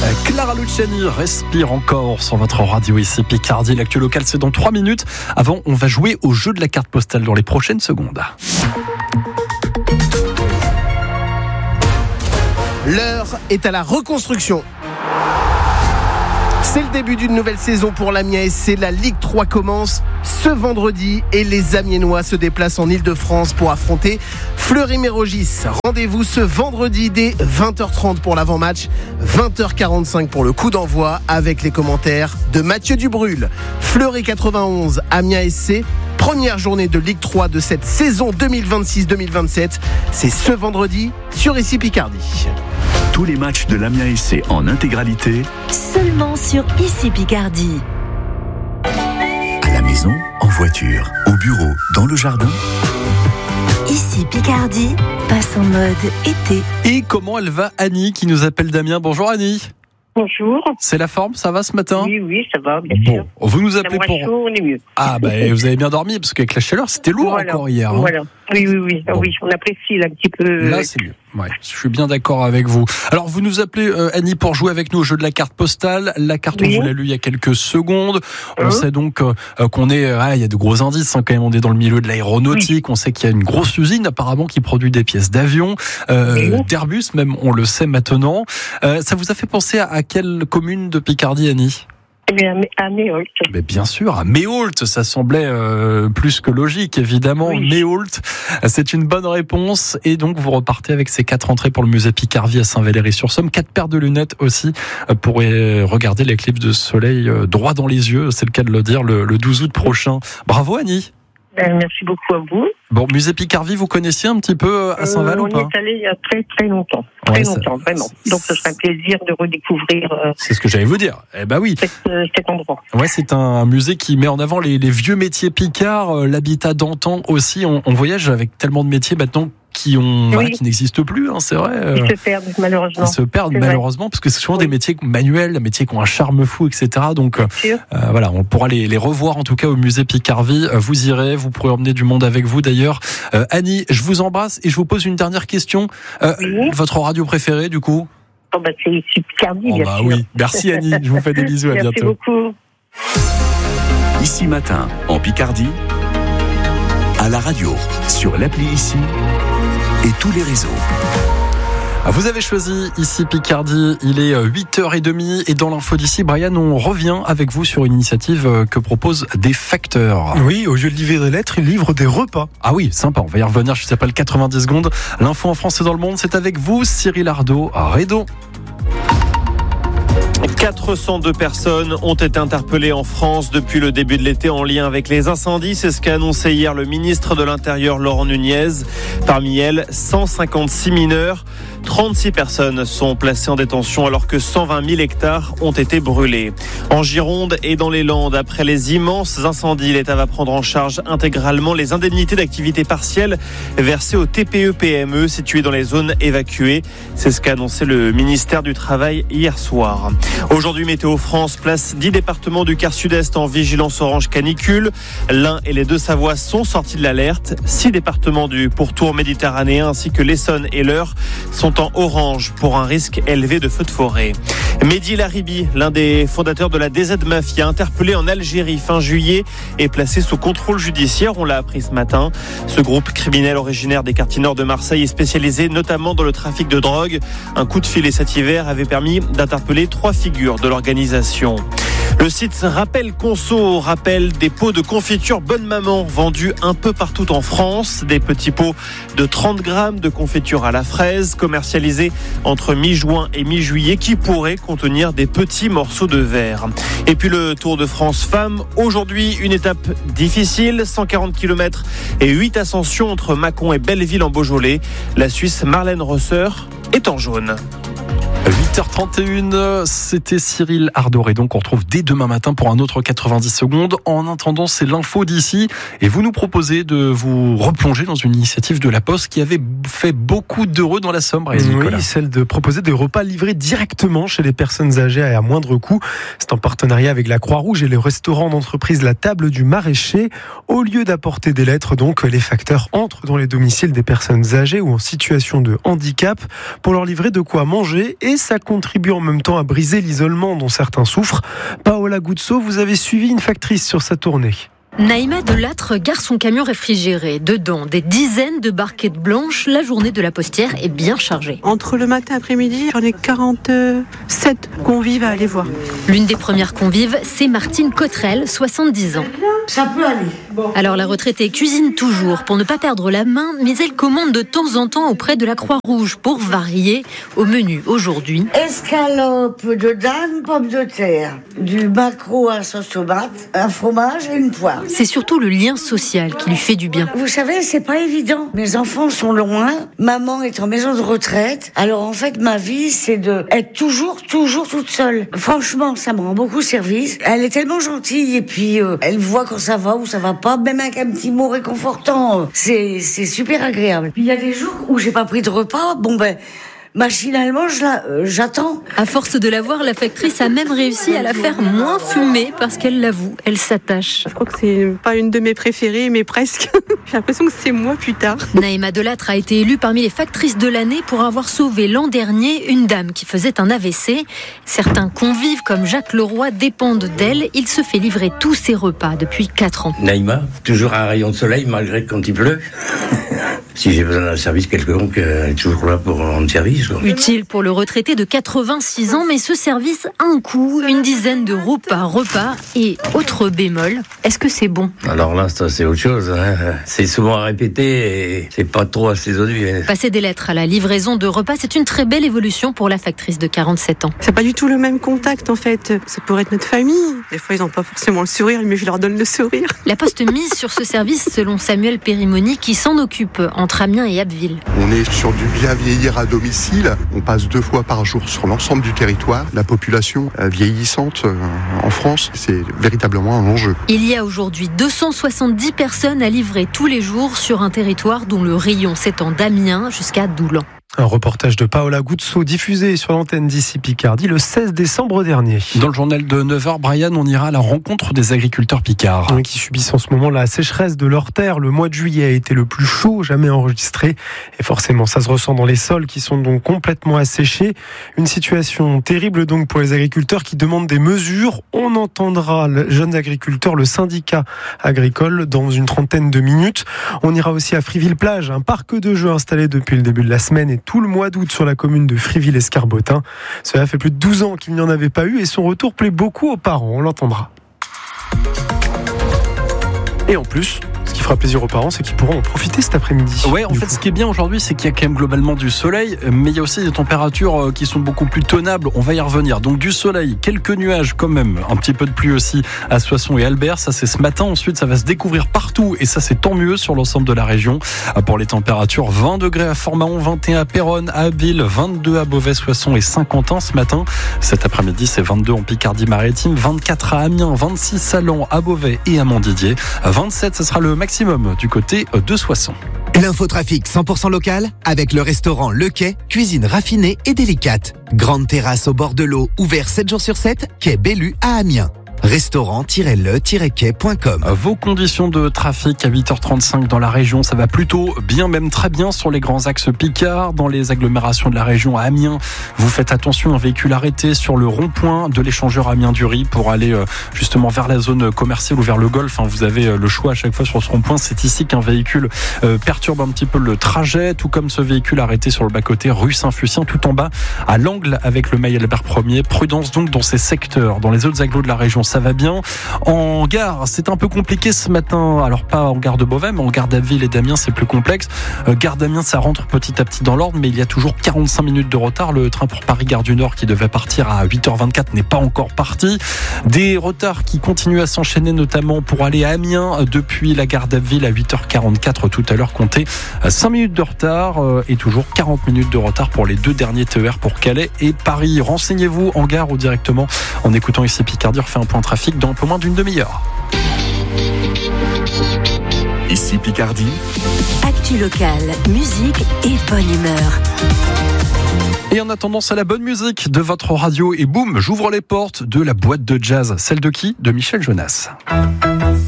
Clara Luciani respire encore sur votre radio ici Picardie. L'actu local, c'est dans 3 minutes. Avant, on va jouer au jeu de la carte postale dans les prochaines secondes. L'heure est à la reconstruction. C'est le début d'une nouvelle saison pour l'Amiens SC. La Ligue 3 commence ce vendredi et les Amiénois se déplacent en Ile-de-France pour affronter Fleury-Mérogis. Rendez-vous ce vendredi dès 20h30 pour l'avant-match, 20h45 pour le coup d'envoi avec les commentaires de Mathieu Dubrul. Fleury 91, Amiens SC. Première journée de Ligue 3 de cette saison 2026-2027. C'est ce vendredi sur ICI Picardie. Tous les matchs de l'Amiens SC en intégralité, seulement sur ICI Picardie. à la maison, en voiture, au bureau, dans le jardin. ICI Picardie passe en mode été. Et comment elle va Annie qui nous appelle d'Amiens? Bonjour Annie. Bonjour. C'est la forme, ça va ce matin? Oui, ça va, bien sûr. Bon, vous nous appelez La pour... moins chaud, on est mieux. Ah vous avez bien dormi parce qu'avec la chaleur c'était lourd encore hier. Hein. Voilà. Oui. Bon. Oui, on apprécie là, un petit peu. Là c'est mieux. Ouais, je suis bien d'accord avec vous. Alors vous nous appelez Annie pour jouer avec nous au jeu de la carte postale. La carte on vous l'a lu il y a quelques secondes. On sait donc qu'on est, il y a de gros indices quand même. On est dans le milieu de l'aéronautique. On sait qu'il y a une grosse usine apparemment qui produit des pièces d'avion, d'Airbus même. On le sait maintenant. Ça vous a fait penser à quelle commune de Picardie, Annie? Eh bien, à Méholt. Mais bien sûr, à Méholt, ça semblait plus que logique, évidemment. Oui. Méholt, c'est une bonne réponse. Et donc, vous repartez avec ces 4 entrées pour le musée Picardie à Saint-Valery-sur-Somme. 4 paires de lunettes aussi pour regarder l'éclice de soleil droit dans les yeux. C'est le cas de le dire, le 12 août prochain. Bravo, Annie. Merci beaucoup à vous. Bon, musée Picardie, vous connaissiez un petit peu à Saint-Val ou pas? On y est allé il y a très longtemps. Très longtemps, vraiment. Donc, ce serait un plaisir de redécouvrir. C'est ce que j'allais vous dire. Eh ben oui. Cet endroit. Ouais, c'est un musée qui met en avant les vieux métiers picards, l'habitat d'antan aussi. On voyage avec tellement de métiers maintenant qui n'existent plus, hein, c'est vrai. Ils se perdent malheureusement. Parce que c'est souvent des métiers manuels, des métiers qui ont un charme fou, etc. Donc voilà, on pourra les revoir en tout cas au musée Picardie. Vous irez, vous pourrez emmener du monde avec vous d'ailleurs. Annie, je vous embrasse et je vous pose une dernière question. Votre radio préférée du coup? C'est ici Picardie, bien sûr. Oui. Merci Annie, je vous fais des bisous, à bientôt. Merci beaucoup. Ici matin, en Picardie, à la radio, sur l'appli ICI et tous les réseaux. Vous avez choisi ici Picardie, il est 8h30 et dans l'info d'ici, Brian, on revient avec vous sur une initiative que proposent des facteurs. Oui, au lieu de livrer des lettres, ils livrent des repas. Ah oui, sympa, on va y revenir, je s'appelle 90 secondes. L'info en France et dans le monde, c'est avec vous, Cyril Ardo à Redon. 402 personnes ont été interpellées en France depuis le début de l'été en lien avec les incendies. C'est ce qu'a annoncé hier le ministre de l'Intérieur, Laurent Nunez. Parmi elles, 156 mineurs. 36 personnes sont placées en détention alors que 120 000 hectares ont été brûlés. En Gironde et dans les Landes, après les immenses incendies, l'État va prendre en charge intégralement les indemnités d'activité partielle versées aux TPE-PME situées dans les zones évacuées. C'est ce qu'a annoncé le ministère du Travail hier soir. Aujourd'hui, Météo France place 10 départements du quart sud-est en vigilance orange canicule. L'Ain et les Deux-Savoie sont sortis de l'alerte. 6 départements du pourtour méditerranéen ainsi que l'Essonne et l'Eure sont en orange pour un risque élevé de feux de forêt. Mehdi Laribi, l'un des fondateurs de la DZ Mafia, interpellé en Algérie fin juillet et placé sous contrôle judiciaire. On l'a appris ce matin. Ce groupe criminel originaire des quartiers nord de Marseille est spécialisé notamment dans le trafic de drogue. Un coup de filet cet hiver avait permis d'interpeller 3 figures de l'organisation. Le site Rappel Conso rappelle des pots de confiture Bonne Maman vendus un peu partout en France. Des petits pots de 30 grammes de confiture à la fraise commercialisés entre mi-juin et mi-juillet qui pourraient contenir des petits morceaux de verre. Et puis le Tour de France Femmes. Aujourd'hui, une étape difficile, 140 km et 8 ascensions entre Mâcon et Belleville en Beaujolais. La Suisse Marlène Rosser est en jaune. 8h31, c'était Cyril Ardo. Et donc on retrouve dès demain matin pour un autre 90 secondes. En attendant, c'est l'info d'ici. Et vous nous proposez de vous replonger dans une initiative de la Poste qui avait fait beaucoup d'heureux dans la Somme. Oui, celle de proposer des repas livrés directement chez les personnes âgées et à moindre coût. C'est en partenariat avec la Croix-Rouge et les restaurants d'entreprise La Table du Maraîcher. Au lieu d'apporter des lettres, donc, les facteurs entrent dans les domiciles des personnes âgées ou en situation de handicap pour leur livrer de quoi manger et ça contribue en même temps à briser l'isolement dont certains souffrent. Paola Guzzo, vous avez suivi une factrice sur sa tournée. Naïma Delattre gare son camion réfrigéré. Dedans, des dizaines de barquettes blanches. La journée de la postière est bien chargée. Entre le matin et l'après-midi, j'en ai 47 convives à aller voir. L'une des premières convives, c'est Martine Cottrell, 70 ans. Ça peut aller. Alors la retraitée cuisine toujours pour ne pas perdre la main, mais elle commande de temps en temps auprès de la Croix-Rouge pour varier. Au menu aujourd'hui, escalope de dinde, pommes de terre, du maquereau à sauce tomate, un fromage et une poire. C'est surtout le lien social qui lui fait du bien. Vous savez, c'est pas évident. Mes enfants sont loin, maman est en maison de retraite. Alors en fait, ma vie, c'est de être toujours toute seule. Franchement, ça me rend beaucoup service. Elle est tellement gentille et puis elle voit quand ça va ou ça va pas, même avec un petit mot réconfortant. C'est super agréable. Puis il y a des jours où j'ai pas pris de repas. Machinalement, j'attends. À force de la voir, la factrice a même réussi à la faire moins fumer parce qu'elle l'avoue, elle s'attache. Je crois que c'est pas une de mes préférées, mais presque. J'ai l'impression que c'est moi plus tard. Naïma Delattre a été élue parmi les factrices de l'année pour avoir sauvé l'an dernier une dame qui faisait un AVC. Certains convives comme Jacques Leroy dépendent d'elle. Il se fait livrer tous ses repas depuis 4 ans. Naïma, toujours un rayon de soleil malgré quand il pleut. Si j'ai besoin d'un service quelconque, elle est toujours là pour rendre service. Utile pour le retraité de 86 ans, mais ce service a un coût, une dizaine d'euros par repas. Et autre bémol, est-ce que c'est bon ? Alors là, ça c'est autre chose. C'est souvent à répéter et c'est pas trop assaisonné. Passer des lettres à la livraison de repas, c'est une très belle évolution pour la factrice de 47 ans. C'est pas du tout le même contact en fait. Ça pourrait être notre famille. Des fois, ils n'ont pas forcément le sourire, mais je leur donne le sourire. La Poste mise sur ce service selon Samuel Périmoni qui s'en occupe entre Amiens et Abbeville. On est sur du bien vieillir à domicile. On passe 2 fois par jour sur l'ensemble du territoire. La population vieillissante en France, c'est véritablement un enjeu. Il y a aujourd'hui 270 personnes à livrer tous les jours sur un territoire dont le rayon s'étend d'Amiens jusqu'à Doulan. Un reportage de Paola Guzzo diffusé sur l'antenne d'ICI Picardie le 16 décembre dernier. Dans le journal de 9h, Brian, on ira à la rencontre des agriculteurs picards. Qui subissent en ce moment la sécheresse de leurs terres. Le mois de juillet a été le plus chaud jamais enregistré. Et forcément, ça se ressent dans les sols qui sont donc complètement asséchés. Une situation terrible donc pour les agriculteurs qui demandent des mesures. On entendra les jeunes agriculteurs, le syndicat agricole, dans une trentaine de minutes. On ira aussi à Friville-Plage, un parc de jeux installé depuis le début de la semaine et tout le mois d'août sur la commune de Friville-Escarbotin. Cela fait plus de 12 ans qu'il n'y en avait pas eu et son retour plaît beaucoup aux parents, on l'entendra. Et en plus, ce qui fera plaisir aux parents, c'est qu'ils pourront en profiter cet après-midi. Ouais, en fait, ce qui est bien aujourd'hui, c'est qu'il y a quand même globalement du soleil, mais il y a aussi des températures qui sont beaucoup plus tenables. On va y revenir. Donc du soleil, quelques nuages quand même, un petit peu de pluie aussi à Soissons et Albert. Ça, c'est ce matin. Ensuite, ça va se découvrir partout, et ça, c'est tant mieux sur l'ensemble de la région. Pour les températures, 20 degrés à Fort-Mahon, 21 à Péronne, à Abbeville, 22 à Beauvais, Soissons et Saint-Quentin ce matin. Cet après-midi, c'est 22 en Picardie-Maritime, 24 à Amiens, 26 à Laon, à Beauvais et à Montdidier. 27, ce sera le maximum du côté de Soissons. L'infotrafic 100% local avec le restaurant Le Quai, cuisine raffinée et délicate. Grande terrasse au bord de l'eau, ouvert 7 jours sur 7, quai Bellu à Amiens. Restaurant-le-quai.com. Vos conditions de trafic à 8h35 dans la région, ça va plutôt bien, même très bien sur les grands axes Picard. Dans les agglomérations de la région à Amiens, vous faites attention, un véhicule arrêté sur le rond-point de l'échangeur Amiens-Dury pour aller justement vers la zone commerciale ou vers le golf. Vous avez le choix à chaque fois sur ce rond-point. C'est ici qu'un véhicule perturbe un petit peu le trajet, tout comme ce véhicule arrêté sur le bas-côté rue Saint-Fucien, tout en bas à l'angle avec le Mail Albert Ier. Prudence donc dans ces secteurs. Dans les autres agglos de la région, ça va bien. En gare, c'est un peu compliqué ce matin. Alors pas en gare de Beauvais, mais en gare d'Abbeville et d'Amiens, c'est plus complexe. Gare d'Amiens, ça rentre petit à petit dans l'ordre, mais il y a toujours 45 minutes de retard. Le train pour Paris-Gare du Nord qui devait partir à 8h24 n'est pas encore parti. Des retards qui continuent à s'enchaîner, notamment pour aller à Amiens depuis la gare d'Abbeville à 8h44 tout à l'heure. Comptez 5 minutes de retard et toujours 40 minutes de retard pour les 2 derniers TER pour Calais et Paris. Renseignez-vous en gare ou directement en écoutant ici Picardie. On refait un point trafic dans un peu moins d'une demi-heure. Ici Picardie. Actu locale, musique et bonne humeur. Et en attendant, c'est la bonne musique de votre radio. Et boum, j'ouvre les portes de la boîte de jazz. Celle de qui ? De Michel Jonas.